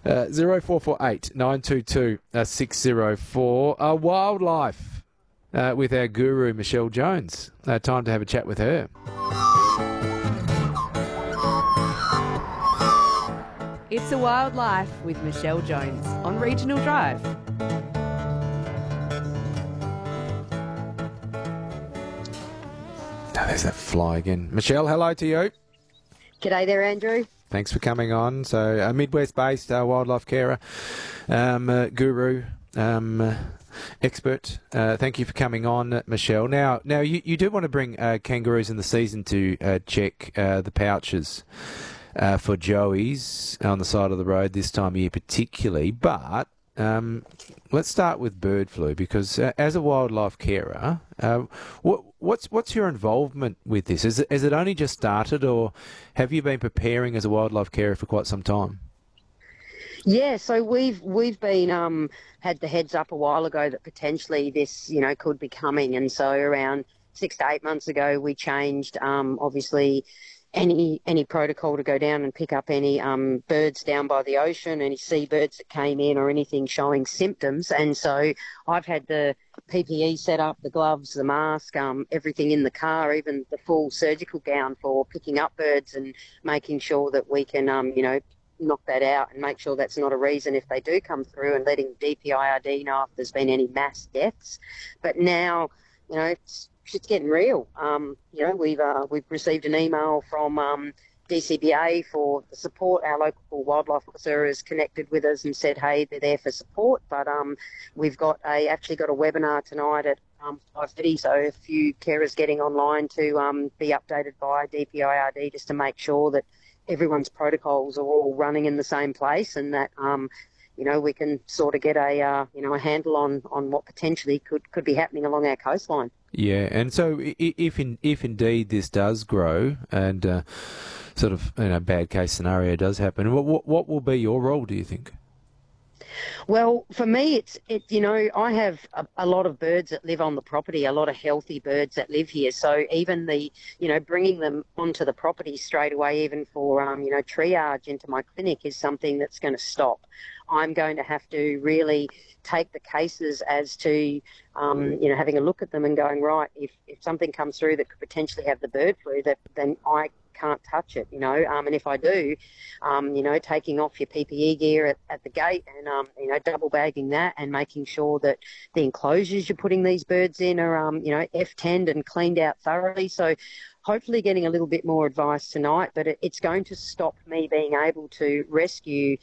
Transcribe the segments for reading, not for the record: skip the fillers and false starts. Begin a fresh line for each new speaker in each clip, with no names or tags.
0448 922 604. Wildlife with our guru, Michelle Jones. Time to have a chat with her.
It's a Wild Life with Michelle Jones on Regional Drive.
Oh, there's that fly again. Michelle, hello to you.
G'day there, Andrew.
Thanks for coming on. So, a Midwest-based wildlife carer, guru, expert. Thank you for coming on, Michelle. Now, you do want to bring kangaroos in the season to check the pouches for joeys on the side of the road this time of year particularly, but let's start with bird flu because as a wildlife carer, what's your involvement with this? Has it only just started, or have you been preparing as a wildlife carer for quite some time?
Yeah, so we've been had the heads up a while ago that potentially this could be coming, and so around 6 to 8 months ago we changed obviously any protocol to go down and pick up any birds down by the ocean, any seabirds that came in or anything showing symptoms. And so I've had the PPE set up, the gloves, the mask, everything in the car, even the full surgical gown for picking up birds and making sure that we can, knock that out and make sure that's not a reason if they do come through, and letting DPIRD know if there's been any mass deaths. But now, it's getting real. We've received an email from DCBA for the support. Our local wildlife officer has connected with us and said, hey, they're there for support. But we've actually got a webinar tonight at 5:30, so a few carers getting online to be updated by DPIRD just to make sure that everyone's protocols are all running in the same place, and that we can sort of get a handle on what potentially could be happening along our coastline.
Yeah, and so if indeed this does grow and sort of bad case scenario does happen, what will be your role, do you think?
Well, for me, I have a lot of birds that live on the property, a lot of healthy birds that live here. So even bringing them onto the property straight away, even for, triage into my clinic is something that's going to stop. I'm going to have to really take the cases as to, having a look at them and going, right, if something comes through that could potentially have the bird flu, then I can't touch it, and if I do, taking off your PPE gear at the gate and, double bagging that and making sure that the enclosures you're putting these birds in are, F10'd and cleaned out thoroughly. So hopefully getting a little bit more advice tonight, but it's going to stop me being able to rescue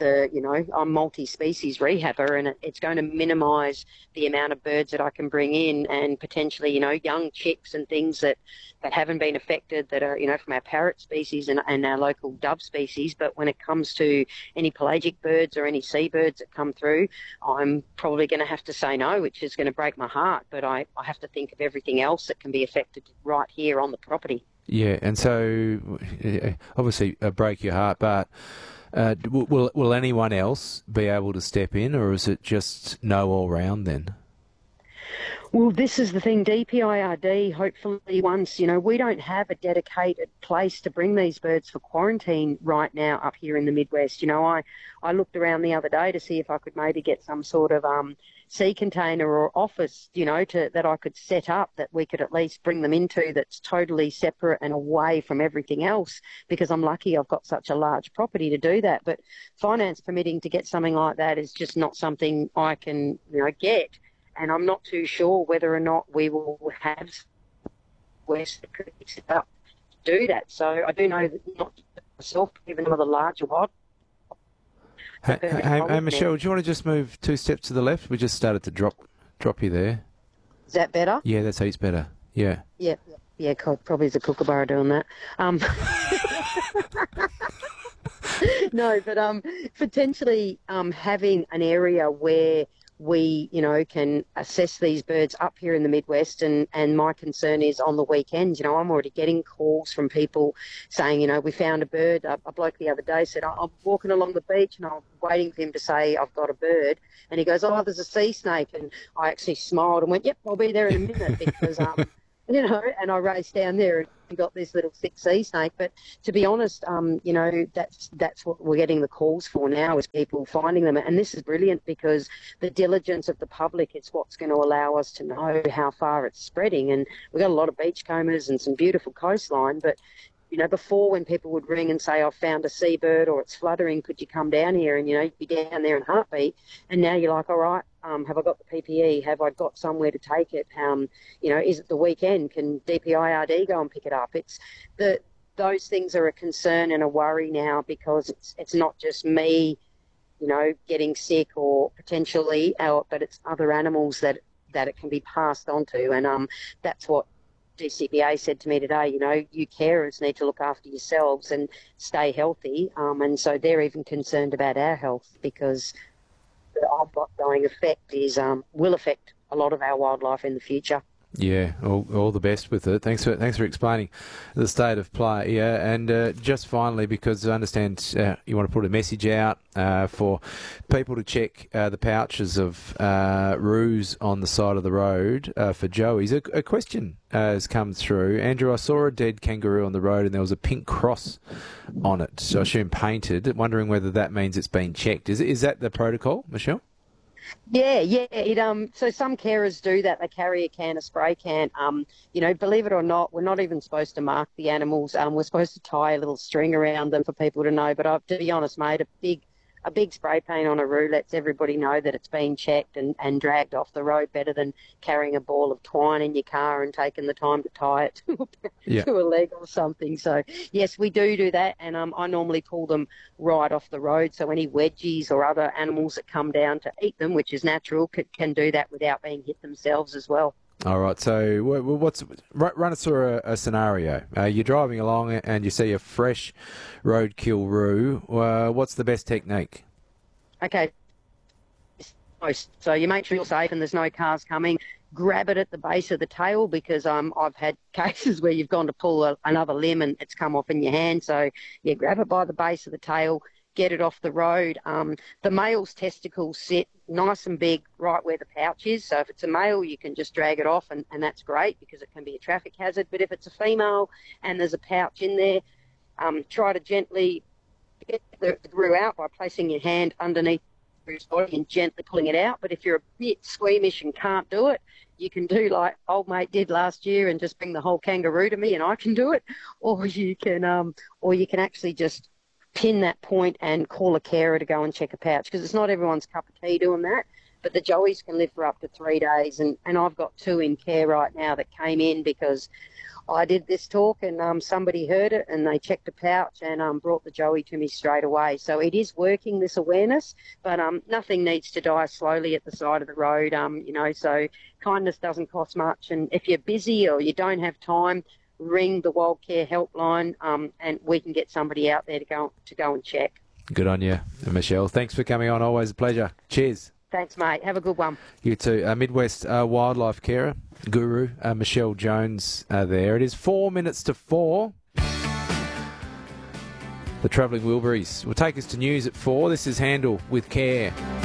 I'm multi-species rehabber, and it's going to minimise the amount of birds that I can bring in, and potentially, young chicks and things that haven't been affected, that are, from our parrot species and our local dove species. But when it comes to any pelagic birds or any seabirds that come through, I'm probably going to have to say no, which is going to break my heart. But I have to think of everything else that can be affected right here on the property.
Yeah, and so obviously break your heart, but will anyone else be able to step in, or is it just no all round then?
Well, this is the thing, DPIRD, hopefully once, we don't have a dedicated place to bring these birds for quarantine right now up here in the Midwest. I looked around the other day to see if I could maybe get some sort of sea container or office, that I could set up that we could at least bring them into, that's totally separate and away from everything else, because I'm lucky I've got such a large property to do that. But finance permitting to get something like that is just not something I can, get. And I'm not too sure whether or not we will have where set up to do that. So I do know that not myself, even some of the larger wild.
Hey, Michelle, do you want to just move 2 steps to the left? We just started to drop you there.
Is that better?
Yeah, that's heaps better. Yeah.
Yeah, probably is a kookaburra doing that. No, but potentially having an area where we, can assess these birds up here in the Midwest, and my concern is on the weekends. I'm already getting calls from people saying, we found a bird. A bloke the other day said, I'm walking along the beach and I'm waiting for him to say I've got a bird, and he goes, oh, there's a sea snake, and I actually smiled and went, yep, I'll be there in a minute, because and I raced down there and got this little thick sea snake. But to be honest, that's what we're getting the calls for now, is people finding them. And this is brilliant, because the diligence of the public is what's going to allow us to know how far it's spreading. And we've got a lot of beachcombers and some beautiful coastline, but before, when people would ring and say, I've found a seabird or it's fluttering, could you come down here? And, you'd be down there in a heartbeat. And now you're like, all right, have I got the PPE? Have I got somewhere to take it? Is it the weekend? Can DPIRD go and pick it up? Those things are a concern and a worry now, because it's not just me, getting sick or potentially, but it's other animals that it can be passed on to. And that's what DCBA said to me today. You carers need to look after yourselves and stay healthy, and so they're even concerned about our health, because the ongoing effect will affect a lot of our wildlife in the future.
Yeah, all the best with it. Thanks for explaining the state of play. Yeah, and just finally, because I understand you want to put a message out for people to check the pouches of roos on the side of the road for joeys. A question has come through. Andrew, I saw a dead kangaroo on the road and there was a pink cross on it, so I assume painted. Wondering whether that means it's been checked. Is that the protocol, Michelle?
Yeah. So some carers do that. They carry a spray can. Believe it or not, we're not even supposed to mark the animals. We're supposed to tie a little string around them for people to know. But to be honest, mate, a big spray paint on a roo lets everybody know that it's been checked and dragged off the road, better than carrying a ball of twine in your car and taking the time to tie it to a leg or something. So, yes, we do that, and I normally pull them right off the road, so any wedgies or other animals that come down to eat them, which is natural, can do that without being hit themselves as well.
All right, so run us through a scenario. You're driving along and you see a fresh roadkill roo. What's the best technique?
Okay, so you make sure you're safe and there's no cars coming. Grab it at the base of the tail, because I've had cases where you've gone to pull another limb and it's come off in your hand. So, grab it by the base of the tail, get it off the road. The male's testicles sit nice and big right where the pouch is. So if it's a male, you can just drag it off, and that's great, because it can be a traffic hazard. But if it's a female and there's a pouch in there, try to gently get the roo out by placing your hand underneath the roo's body and gently pulling it out. But if you're a bit squeamish and can't do it, you can do like old mate did last year and just bring the whole kangaroo to me and I can do it. Or you can actually just pin that point and call a carer to go and check a pouch, because it's not everyone's cup of tea doing that. But the joeys can live for up to 3 days, and I've got 2 in care right now that came in because I did this talk and somebody heard it and they checked a pouch and brought the joey to me straight away. So it is working, this awareness, but nothing needs to die slowly at the side of the road, so kindness doesn't cost much. And if you're busy or you don't have time, ring the Wildcare helpline, and we can get somebody out there to go and check.
Good on you, Michelle. Thanks for coming on. Always a pleasure. Cheers.
Thanks, mate. Have a good one.
You too. Midwest wildlife carer guru Michelle Jones there. It is 4 minutes to 4. The Travelling Wilburys will take us to news at 4. This is Handle with Care.